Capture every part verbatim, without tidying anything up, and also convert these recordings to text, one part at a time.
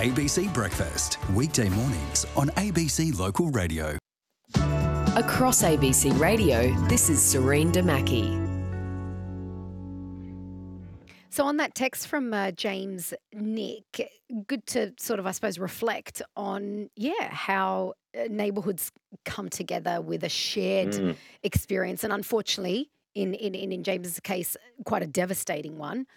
A B C Breakfast, weekday mornings on A B C Local Radio. Across A B C Radio, this is Serene Damaki. So on that text from uh, James Nick, good to sort of, I suppose, reflect on, yeah, how uh, neighbourhoods come together with a shared Mm. experience. And unfortunately, in, in, in, in James's case, quite a devastating one.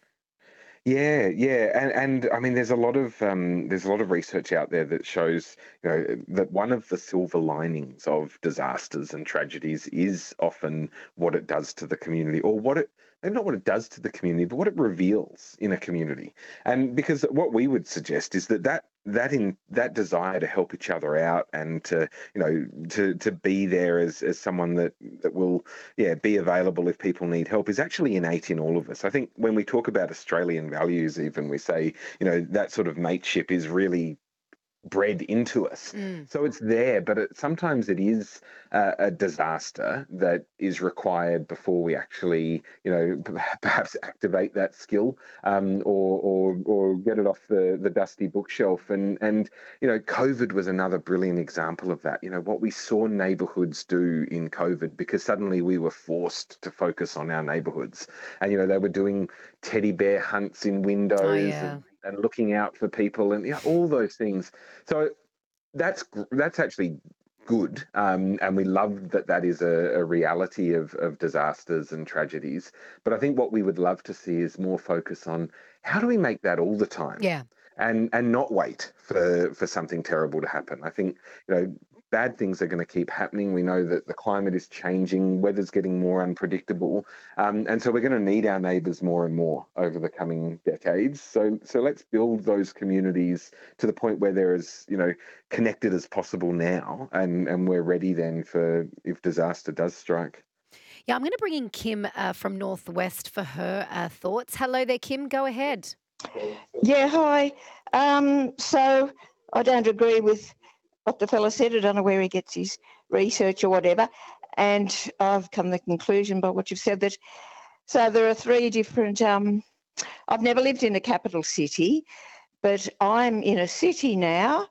Yeah, yeah, and and I mean, there's a lot of um, there's a lot of research out there that shows, you know, that one of the silver linings of disasters and tragedies is often what it does to the community, or what it maybe not what it does to the community, but what it reveals in a community. And because what we would suggest is that that that in that desire to help each other out and to you know to to be there as as someone that that will yeah be available if people need help is actually innate in all of us. I think when we talk about Australian values, even we say you know that sort of mateship is really bred into us. Mm. So it's there, but it, sometimes it is uh, a disaster that is required before we actually, you know, p- perhaps activate that skill um, or, or or get it off the, the dusty bookshelf. And, and, you know, COVID was another brilliant example of that. You know, what we saw neighbourhoods do in COVID, because suddenly we were forced to focus on our neighbourhoods. And, you know, they were doing teddy bear hunts in windows Oh, yeah. and, and looking out for people and you know, all those things. So that's that's actually good, um, and we love that that is a, a reality of, of disasters and tragedies. But I think what we would love to see is more focus on how do we make that all the time, Yeah. and and not wait for for something terrible to happen. I think you know bad things are going to keep happening. We know that the climate is changing, weather's getting more unpredictable, um, and so we're going to need our neighbours more and more over the coming decades. So so let's build those communities to the point where they're as you know connected as possible now, and and we're ready then for if disaster does strike. Yeah, I'm going to bring in Kim uh, from Northwest for her uh, thoughts. Hello there, Kim. Go ahead. Yeah, hi. Um, so I don't agree with what the fella said. I don't know where he gets his research or whatever. And I've come to the conclusion by what you've said that, so there are three different, um, I've never lived in a capital city, but I'm in a city now.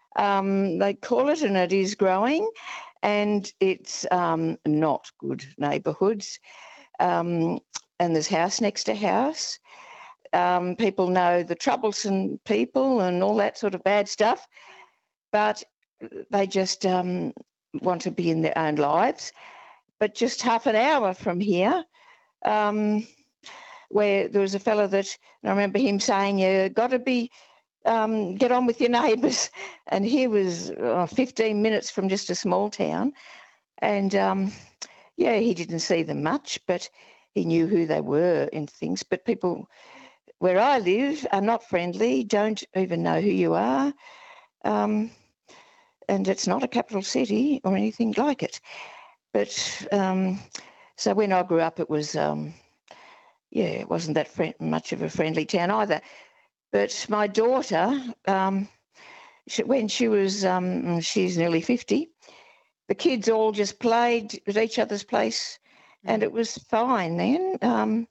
Um, they call it, and it is growing, and it's um, not good neighbourhoods. Um, and there's house next to house. Um, people know the troublesome people and all that sort of bad stuff, but they just um, want to be in their own lives. But just half an hour from here, um, where there was a fellow that, I remember him saying, you got to be, um, get on with your neighbours. And he was uh, fifteen minutes from just a small town. And, um, yeah, he didn't see them much, but he knew who they were and things. But people where I live are not friendly, don't even know who you are. Um, and it's not a capital city or anything like it. But um, so when I grew up, it was, um, yeah, it wasn't that fri- much of a friendly town either. But my daughter, um, she, when she was, um, she's nearly fifty, the kids all just played at each other's place and it was fine then. Um,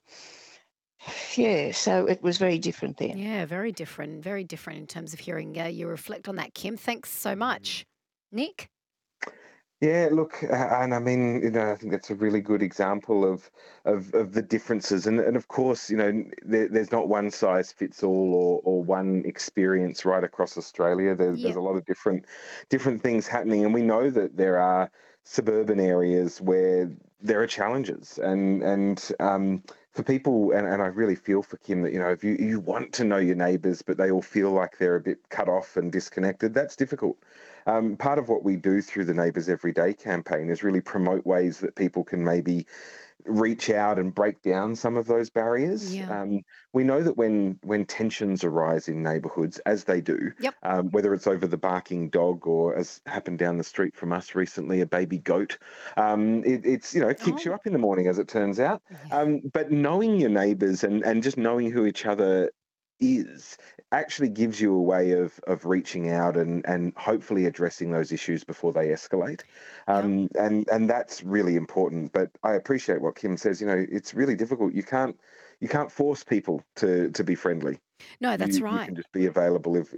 yeah, so it was very different then. Yeah, very different. Very different in terms of hearing uh, you reflect on that, Kim. Thanks so much. Nick? Yeah, look, uh, and I mean, you know, I think that's a really good example of of, of the differences, and and of course, you know, there, there's not one size fits all or, or one experience right across Australia. There's Yeah. there's a lot of different different things happening, and we know that there are suburban areas where there are challenges, and and um, for people, and, and I really feel for Kim that you know if you you want to know your neighbours, but they all feel like they're a bit cut off and disconnected, that's difficult. Um, part of what we do through the Neighbours Everyday campaign is really promote ways that people can maybe reach out and break down some of those barriers. Yeah. Um, we know that when when tensions arise in neighbourhoods, as they do, Yep. um, whether it's over the barking dog or, as happened down the street from us recently, a baby goat, um, it, it's you know it keeps you Oh. up in the morning, as it turns out. Yeah. Um, but knowing your neighbours and and just knowing who each other is actually gives you a way of of reaching out and and hopefully addressing those issues before they escalate. Yeah. Um, and and that's really important. But I appreciate what Kim says. You know, it's really difficult. You can't you can't force people to to be friendly. No, that's You you right. can just be available if